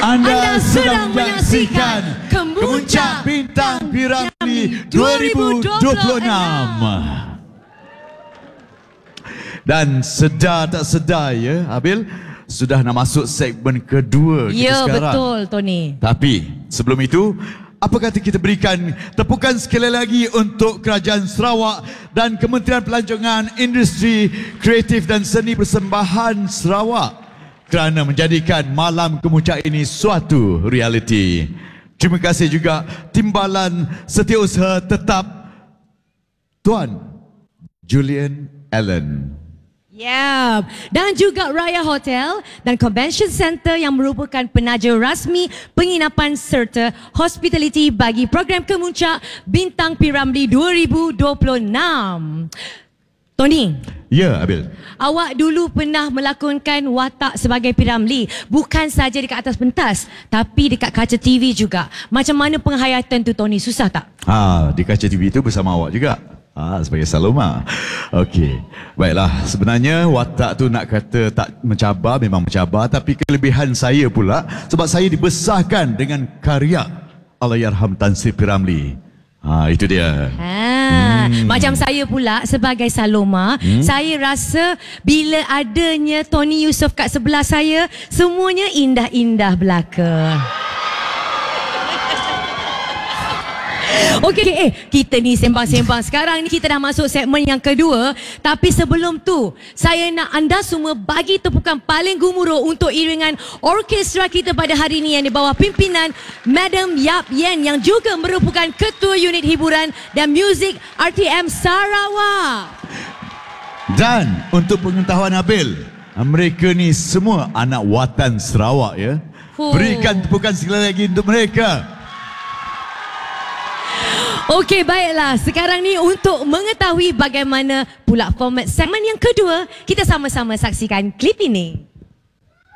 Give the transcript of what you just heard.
Anda sedang menyaksikan Kemuncak Bintang Piramli 2026. Dan sedar tak sedar ya Abil, sudah nak masuk segmen kedua kita sekarang. Ya betul Tony. Tapi sebelum itu, apa kata kita berikan tepukan sekali lagi untuk Kerajaan Sarawak dan Kementerian Pelancongan, Industri Kreatif dan Seni Persembahan Sarawak kerana menjadikan malam kemuncak ini suatu realiti. Terima kasih juga Timbalan Setiausaha Tetap Tuan Julian Allen. Ya, dan juga Raya Hotel dan Convention Center yang merupakan penaja rasmi penginapan serta hospitality bagi program Kemuncak Bintang Piramli 2026. Tony. Ya, Abil. Awak dulu pernah melakonkan watak sebagai Piramli, bukan saja dekat atas pentas, tapi dekat kaca TV juga. Macam mana penghayatan tu Tony, susah tak? Di kaca TV itu bersama awak juga. Sebagai Saloma. Okey. Baiklah, sebenarnya watak tu nak kata tak mencabar, memang mencabar, tapi kelebihan saya pula sebab saya dibesarkan dengan karya Allahyarham Tan Sri Piramli. Itu dia. Macam saya pula sebagai Saloma, saya rasa bila adanya Tony Yusof kat sebelah saya, semuanya indah-indah belaka. Okey, kita ni sembang-sembang. Sekarang ni kita dah masuk segmen yang kedua. Tapi sebelum tu, saya nak anda semua bagi tepukan paling gemuruh untuk iringan orkestra kita pada hari ini yang di bawah pimpinan Madam Yap Yen yang juga merupakan Ketua Unit Hiburan dan Muzik RTM Sarawak. Dan untuk pengetahuan Abil, mereka ni semua anak watan Sarawak ya. Berikan tepukan sekali lagi untuk mereka. Okey, baiklah. Sekarang ni untuk mengetahui bagaimana pula format segmen yang kedua, kita sama-sama saksikan klip ini.